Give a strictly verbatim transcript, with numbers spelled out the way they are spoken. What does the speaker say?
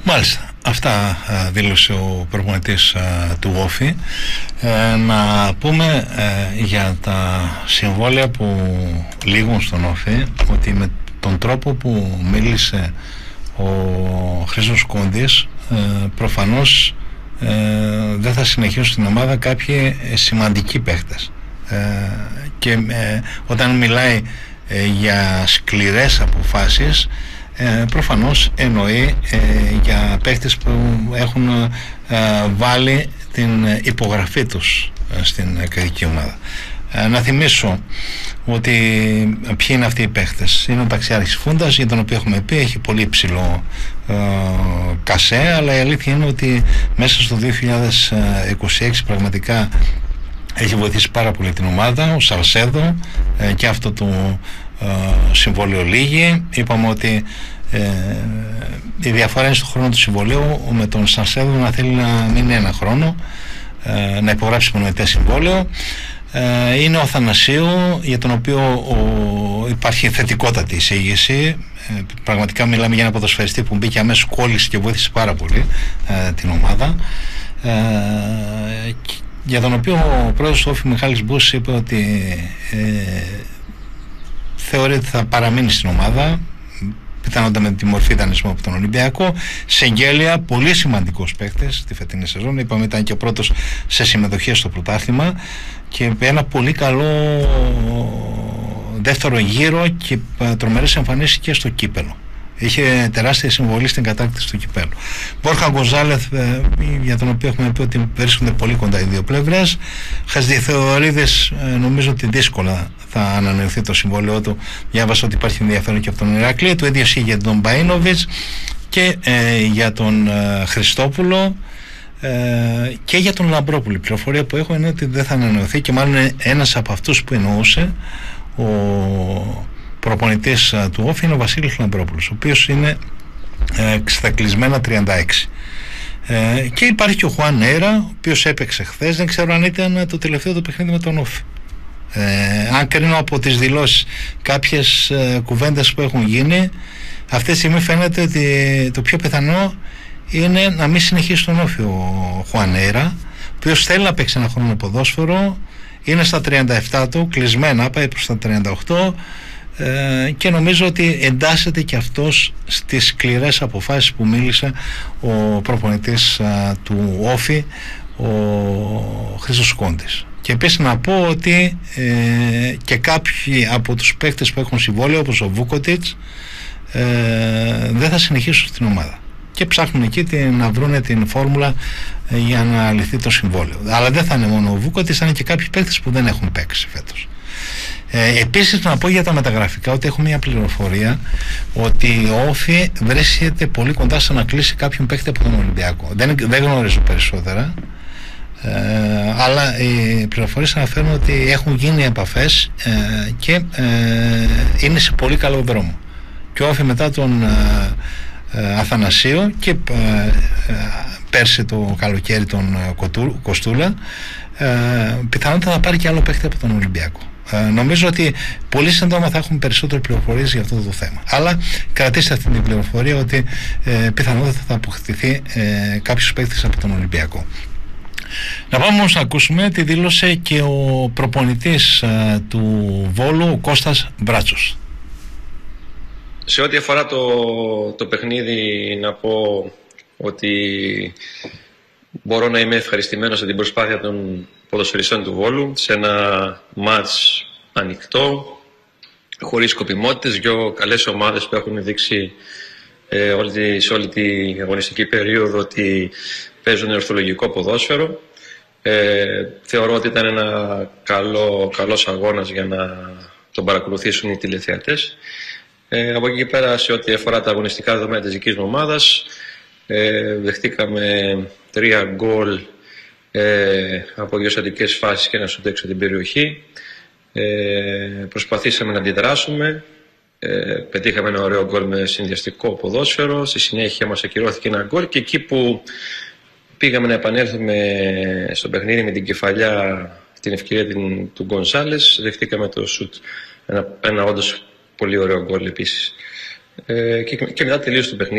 Μάλιστα, αυτά α, δήλωσε ο προπονητής α, του Όφη. Ε, να πούμε ε, για τα συμβόλαια που λήγουν στον Όφη, ότι με τον τρόπο που μίλησε ο Χρήστος Κόντης, ε, προφανώς ε, δεν θα συνεχίσουν στην ομάδα κάποιοι σημαντικοί παίχτες. Ε, και ε, όταν μιλάει ε, για σκληρές αποφάσεις, Ε, προφανώς εννοεί ε, για παίκτες που έχουν ε, βάλει την υπογραφή τους ε, στην κρατική ομάδα. Ε, να θυμίσω ότι ποιοι είναι αυτοί οι παίκτες. Είναι ο Ταξιάρχης Φούντας, για τον οποίο έχουμε πει έχει πολύ υψηλό ε, κασέ, αλλά η αλήθεια είναι ότι μέσα στο δύο χιλιάδες είκοσι έξι πραγματικά έχει βοηθήσει πάρα πολύ την ομάδα. Ο Σαλσέδο ε, και αυτό το ε, συμβόλαιο λύγει. Είπαμε ότι ε, η διαφορά είναι στο χρόνο του συμβολίου, με τον Σαλσέδο να θέλει να μείνει ένα χρόνο, ε, να υπογράψει μονοετές συμβόλαιο. Ε, είναι ο Αθανασίου, για τον οποίο ο, υπάρχει θετικότατη εισήγηση. Ε, πραγματικά μιλάμε για ένα ποδοσφαιριστή που μπήκε αμέσως, κόλλησε και βοήθησε πάρα πολύ ε, την ομάδα. Ε, για τον οποίο ο πρόεδρος του Όφη, Μιχάλης Μπούς, είπε ότι ε, θεωρεί ότι θα παραμείνει στην ομάδα, πιθανότατα με τη μορφή δανεισμού από τον Ολυμπιακό. Σεγγέλια, πολύ σημαντικός παίκτης στη φετινή σεζόν, είπαμε ήταν και ο πρώτος σε συμμετοχή στο πρωτάθλημα και ένα πολύ καλό δεύτερο γύρο και τρομερές εμφανίσεις και στο κύπελο. Είχε τεράστια συμβολή στην κατάκτηση του κυπέλου. Μπόρχα Γκοζάλεθ, για τον οποίο έχουμε πει ότι βρίσκονται πολύ κοντά οι δύο πλευρές. Χαζηθεωρίδης, νομίζω ότι δύσκολα θα ανανεωθεί το συμβόλαιό του. Διάβασα ότι υπάρχει ενδιαφέρον και από τον Ηρακλή. Το ίδιο ισχύει για τον Μπαΐνοβιτς και ε, για τον ε, Χριστόπουλο ε, και για τον Λαμπρόπουλο. Η πληροφορία που έχω είναι ότι δεν θα ανανεωθεί και μάλλον ένας από αυτούς που εννοούσε ο προπονητής του Όφη είναι ο Βασίλης Λαμπρόπουλος, ο οποίος είναι ε, στα κλεισμένα τριάντα έξι. Ε, και υπάρχει και ο Χουάν Έρα, ο οποίος έπαιξε χθες, δεν ξέρω αν ήταν το τελευταίο του παιχνίδι με τον Όφη. Ε, αν κρίνω από τις δηλώσεις κάποιες ε, κουβέντες που έχουν γίνει, αυτή τη στιγμή φαίνεται ότι το πιο πιθανό είναι να μην συνεχίσει τον Όφη ο Χουάν Έρα, ο οποίος θέλει να παίξει ένα χρόνο ποδόσφαιρο, είναι στα τριάντα επτά του, κλεισμένα, πάει προς τα τριάντα οκτώ. Ε, και νομίζω ότι εντάσσεται και αυτός στις σκληρές αποφάσεις που μίλησε ο προπονητής α, του Όφη, ο Χρήστος Κόντης. Και επίσης να πω ότι ε, και κάποιοι από τους παίκτες που έχουν συμβόλαιο, όπως ο Βούκοτιτς, ε, δεν θα συνεχίσουν στην ομάδα και ψάχνουν εκεί την, να βρουν την φόρμουλα ε, για να λυθεί το συμβόλαιο. Αλλά δεν θα είναι μόνο ο Βούκοτιτς, θα είναι και κάποιοι παίκτες που δεν έχουν παίξει φέτος. Ε, επίσης να πω για τα μεταγραφικά ότι έχω μια πληροφορία ότι ο Όφη βρίσκεται πολύ κοντά στο να κλείσει κάποιον παίκτη από τον Ολυμπιακό. Δεν, δεν γνωρίζω περισσότερα, ε, αλλά οι πληροφορίες αναφέρουν ότι έχουν γίνει επαφές ε, και ε, είναι σε πολύ καλό δρόμο. Και ο Όφη μετά τον ε, ε, Αθανασίου και ε, ε, πέρσι το καλοκαίρι τον Κοτού, Κοστούλα, ε, πιθανότατα θα πάρει και άλλο παίκτη από τον Ολυμπιακό. Ε, νομίζω ότι πολύ σύντομα θα έχουμε περισσότερες πληροφορίες για αυτό το θέμα. Αλλά κρατήστε αυτή την πληροφορία ότι ε, πιθανότατα θα αποκτηθεί ε, κάποιος παίκτης από τον Ολυμπιακό. Να πάμε όμως να ακούσουμε τι δήλωσε και ο προπονητής ε, του Βόλου, ο Κώστας Μπράτσος. Σε ό,τι αφορά το, το παιχνίδι, να πω ότι μπορώ να είμαι ευχαριστημένος για την προσπάθεια των ποδοσφαιριστών του Βόλου σε ένα μάτς ανοιχτό, χωρίς σκοπιμότητες, δύο καλές ομάδες που έχουν δείξει ε, όλη, σε όλη την αγωνιστική περίοδο ότι παίζουν ορθολογικό ποδόσφαιρο. Ε, θεωρώ ότι ήταν ένα καλό, καλός αγώνας για να τον παρακολουθήσουν οι τηλεθεατές. Ε, από εκεί και πέρα, σε ό,τι αφορά τα αγωνιστικά δεδομένα της δικής μου ομάδας, ε, δεχτήκαμε τρία γκολ ε, από δύο σαντικές φάσεις και ένα σουτ έξω την περιοχή. Ε, προσπαθήσαμε να αντιδράσουμε. Ε, πετύχαμε ένα ωραίο γκολ με συνδυαστικό ποδόσφαιρο. Στη συνέχεια μας ακυρώθηκε ένα γκολ και εκεί που πήγαμε να επανέλθουμε στο παιχνίδι με την κεφαλιά, την ευκαιρία την, του Γκονσάλες, δεχτήκαμε το σουτ. Ένα, ένα όντως πολύ ωραίο γκολ επίσης. Ε, και, και μετά τελείωσε το παιχνίδι.